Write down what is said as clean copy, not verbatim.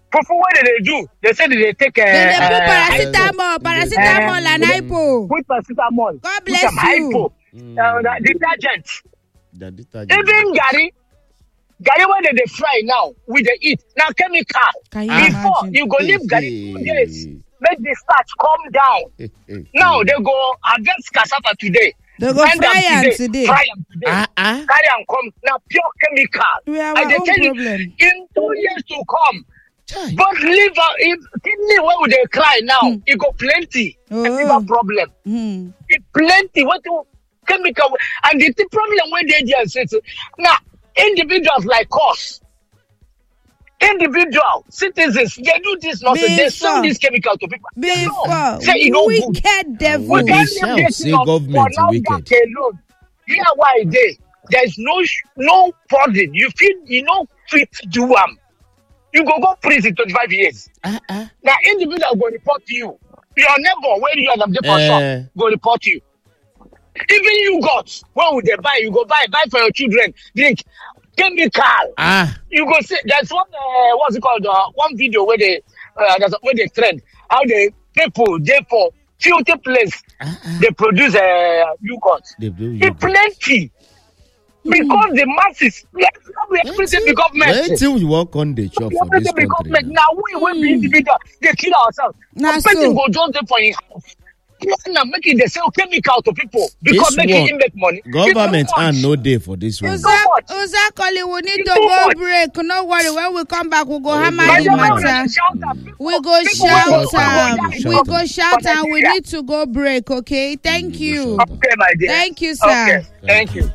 Fufu, what did they do? They said they take They put paracetamol and hypo. Put paracetamol. God bless some you. Hypo. Detergent. The detergent. Even Gary, what did they fry now? With the eat. Now chemical. Before, imagine? you go leave Gary 2 days. Make the starch come down. Now they go harvest cassava today. They go fry them today. Fry them today. Carry them come. Now pure chemical. We have I our dey own tell you, problem. in 2 years to come, but liver, if kidney, where would they cry now? It go plenty. Liver problem. It plenty. What do chemical? And the problem where they just now individuals like us, individual citizens, they do this nonsense. They sell this chemical to people. Before say you know wicked devil. we can't shall leave this say thing government for now wicked. that alone. Here why they there's no burden. You feel you know fit do you go prison 25 years. Now individual go report to you. Your neighbor where you are them for shop go report to you. Even you got what would they buy? You go buy for your children drink chemical. You go see there's one what's it called? One video where they trend how they people therefore filthy place they produce yogurt. It's plenty. Because the masses, we everything the government. Wait till you walk on the shop for this country. Now we will be individual. They kill ourselves. Nah, Person go just there for his house. Now making they sell chemical to people because making him make money. Government and no day for this one. Uzakoli, we need to go break. No worry, when we come back, we'll go hammer the matter. We go shout. We go shout and we need to go break, okay? Thank you. Okay, my dear. Thank you, sir. Okay, thank you.